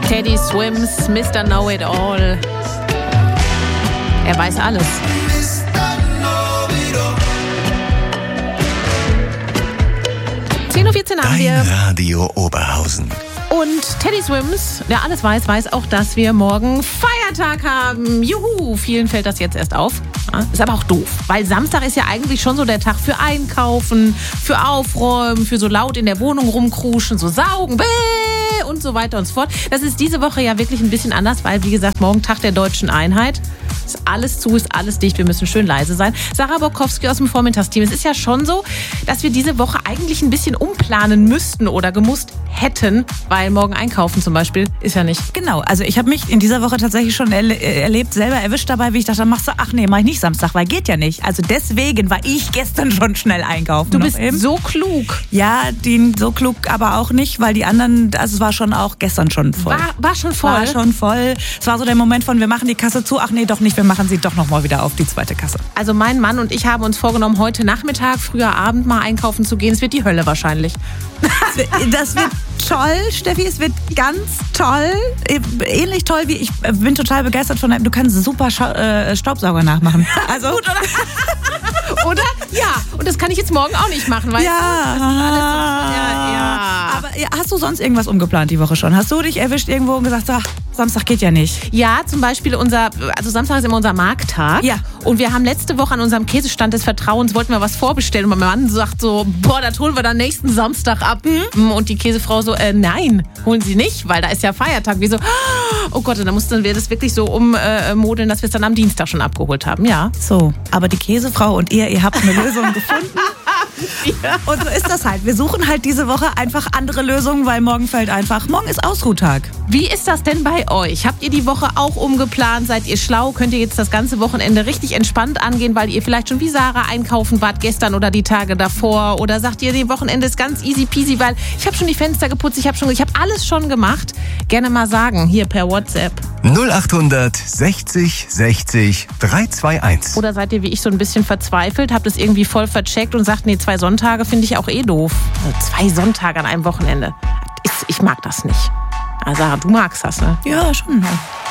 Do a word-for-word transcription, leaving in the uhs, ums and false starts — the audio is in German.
Teddy Swims, Mister Know-It-All. Er weiß alles. zehn Uhr vierzehn haben wir. Dein Radio Oberhausen. Und Teddy Swims, der alles weiß, weiß auch, dass wir morgen Feiertag haben. Juhu, vielen fällt das jetzt erst auf. Ja, ist aber auch doof, weil Samstag ist ja eigentlich schon so der Tag für Einkaufen, für Aufräumen, für so laut in der Wohnung rumkruschen, so saugen, bäh, und so weiter und so fort. Das ist diese Woche ja wirklich ein bisschen anders, weil, wie gesagt, morgen Tag der Deutschen Einheit. Ist alles zu, ist alles dicht, wir müssen schön leise sein. Sarah Bokowski aus dem Vormittagsteam. Es ist ja schon so, dass wir diese Woche eigentlich ein bisschen umplanen müssten oder gemusst hätten, weil morgen einkaufen zum Beispiel ist ja nicht. Genau, also ich habe mich in dieser Woche tatsächlich schon erle- erlebt, selber erwischt dabei, wie ich dachte, dann machst du, ach nee, mach ich nicht Samstag, weil geht ja nicht. Also deswegen war ich gestern schon schnell einkaufen. Du bist eben. so klug. Ja, die, so klug aber auch nicht, weil die anderen, also es war schon auch gestern schon voll. War, war schon voll? War schon voll. Es war so der Moment von, wir machen die Kasse zu, ach nee, doch nicht, wir machen sie doch nochmal wieder auf, die zweite Kasse. Also mein Mann und ich haben uns vorgenommen, heute Nachmittag, früher Abend mal einkaufen zu gehen. Es wird die Hölle wahrscheinlich. Das wird toll, Steffi, es wird ganz toll. Ähnlich toll wie ich bin total begeistert von einem, du kannst super Scha- äh, Staubsauger nachmachen. Also gut, oder? Oder? Ja, und das kann ich jetzt morgen auch nicht machen, weißt ja. du? Das ist alles so, ja, ja. Aber ja, hast du sonst irgendwas umgeplant die Woche schon? Hast du dich erwischt irgendwo und gesagt, ach, Samstag geht ja nicht? Ja, zum Beispiel unser, also Samstag ist immer unser Markttag. Ja. Und wir haben letzte Woche an unserem Käsestand des Vertrauens, wollten wir was vorbestellen. Und mein Mann sagt so, boah, das holen wir dann nächsten Samstag ab. Mhm. Und die Käsefrau so, äh, nein, holen Sie nicht, weil da ist ja Feiertag. Wir so, oh Gott, und dann mussten wir das wirklich so ummodeln, dass wir es dann am Dienstag schon abgeholt haben, ja. So, aber die Käsefrau und ihr, ihr habt eine Lösung gefunden. Ja. Und so ist das halt. Wir suchen halt diese Woche einfach andere Lösungen, weil morgen fällt einfach, morgen ist Ausruhtag. Wie ist das denn bei euch? Habt ihr die Woche auch umgeplant? Seid ihr schlau? Könnt ihr jetzt das ganze Wochenende richtig entspannt angehen, weil ihr vielleicht schon wie Sarah einkaufen wart gestern oder die Tage davor? Oder sagt ihr, die Wochenende ist ganz easy peasy, weil ich habe schon die Fenster geputzt, ich habe schon, ich habe alles schon gemacht. Gerne mal sagen, hier per WhatsApp. null achthundert sechzig sechzig dreihunderteinundzwanzig. Oder seid ihr wie ich so ein bisschen verzweifelt, habt es irgendwie voll vercheckt und sagt, nee, zwei Sonntage finde ich auch eh doof. Also zwei Sonntage an einem Wochenende. Ich mag das nicht. Also Sarah, du magst das, ne? Ja, schon.